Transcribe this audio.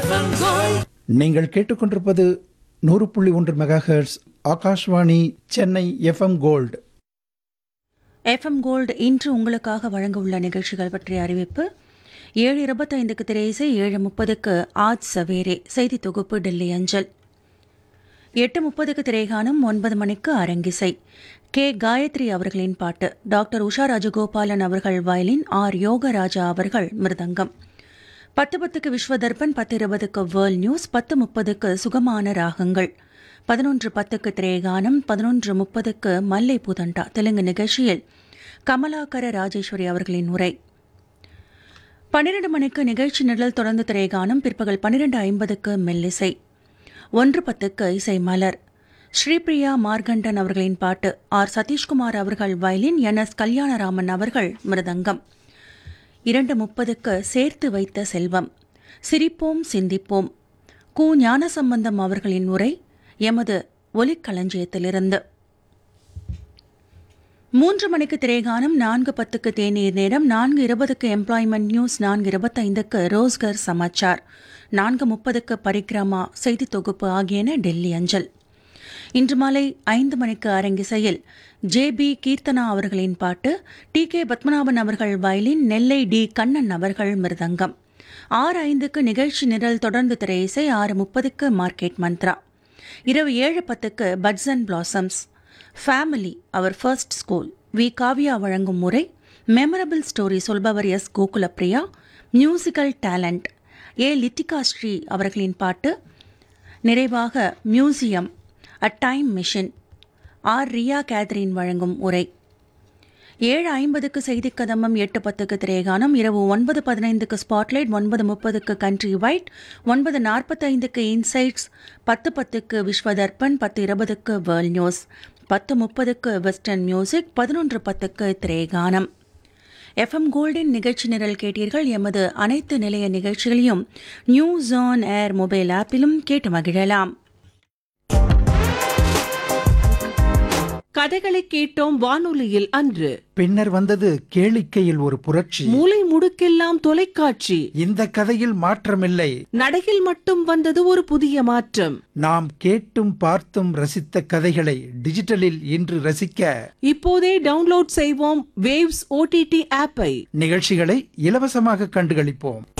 நீங்கள் கேட்டுக்கொண்டிருப்பது 100.1 megahertz Akashvani Chennai FM gold. FM gold இன்று உங்களுக்காக வழங்க உள்ள நிகழ்ச்சிகள் பற்றிய அறிவிப்பு. 7:25க்கு திரையிசை, 7:30க்கு ஆஜ் சவேரே செய்தி தொகுப்பு டெல்லி அஞ்சல், 8:30க்கு திரைகானம், 9 மணிக்கு அரங்கிசை. கே காயத்ரி அவர்களின் பாட்டு, டாக்டர் உஷா ராஜகோபாலன் அவர்கள் வயலின், ஆர் யோகராஜா அவர்கள் மிருதங்கம். 10:10க்கு விஸ்வதர்பன், 10:20க்கு வேர்ல்ட் நியூஸ், 10:30க்கு சுகமான ராகங்கள், 11:10க்கு திரைகானம், 11:30க்கு மல்லை பூதண்டா தெலுங்கு நிகழ்ச்சியில் கமலாகர ராஜேஸ்வரி அவர்களின் உரை. 12 மணிக்கு நிகழ்ச்சி நிழல், தொடர்ந்து திரைகானம். பிற்பகல் 12:50க்கு மெல்லிசை. 1:10க்கு இசை மலர், ஸ்ரீபிரியா மார்கண்டன் அவர்களின் பாட்டு, ஆர் சதீஷ்குமார் அவர்கள் வயலின், என் எஸ் கல்யாணராமன் அவர்கள் மிருதங்கம். 2:30க்கு சேர்த்து வைத்த செல்வம், சிரிப்போம் சிந்திப்போம், கு ஞானசம்பந்தம் அவர்களின் உரை எமது ஒலிக்களஞ்சியத்திலிருந்து. 3 மணிக்கு திரைகானம், 4:10க்கு தேநீர் நேரம், 4:20க்கு எம்ப்ளாய்மெண்ட் நியூஸ், 4:25க்கு ரோஸ்கர் சமாச்சார், 4:30க்கு பரிக்ரமா செய்தி தொகுப்பு ஆகியன டெல்லி அஞ்சல். இன்று மாலை 5 மணிக்கு அரங்கிசையில் ஜே.பி. கீர்த்தனா அவர்களின் பாட்டு, டி.கே. பத்மநாபன் அவர்கள் வயலின், நெல்லை டி. கண்ணன் அவர்கள் மிருதங்கம். 6:05க்கு நிகழ்ச்சி நிரல், தொடர்ந்து திரையிசை. 6:30க்கு மார்க்கெட் மந்த்ரா. இரவு 7:10க்கு puts and blossoms, family our first school, we. Kavya வழங்கும் முறை, memorable story சொல்பவர் S. Gokulapriya, musical talent ஏ. லித்திகா ஸ்ரீ அவர்களின் பாட்டு. நிறைவாக மியூசியம் அ time machine, R. Riya Catherine வழங்கும் உரை. 7:50க்கு செய்திக் கதம்பம், 8:10க்கு திரைகானம். இரவு 9:15க்கு spotlight, 9:30க்கு country white, 9:45க்கு insights, 10:10க்கு Vishwa Darpan, 10:20க்கு world news, 10:30க்கு western music, 11:10க்கு திரைகானம். எஃப்எம் கோல்டின் நிகழ்ச்சி நிரல் கேட்டீர்கள். எமது அனைத்து நிலைய நிகழ்ச்சிகளையும் நியூஸ் ஆன் ஏர் மொபைல் ஆப்பிலும் கேட்டு மகிழலாம். கதைகளை கேட்டோம் வானொலியில் அன்று. பின்னர் வந்தது கேளிக்கையில் ஒரு புரட்சி. மூலை முடுக்கெல்லாம் தொலைக்காட்சி. இந்த கதையில் மாற்றமில்லை, நடையில் மட்டும் வந்தது ஒரு புதிய மாற்றம். நாம் கேட்டும் பார்த்தும் ரசித்த கதைகளை டிஜிட்டலில் இன்று ரசிக்க இப்போதே டவுன்லோட் செய்வோம் வேவ்ஸ் OTT ஆப்பை. நிகழ்ச்சிகளை இலவசமாக கண்டுகளிப்போம்.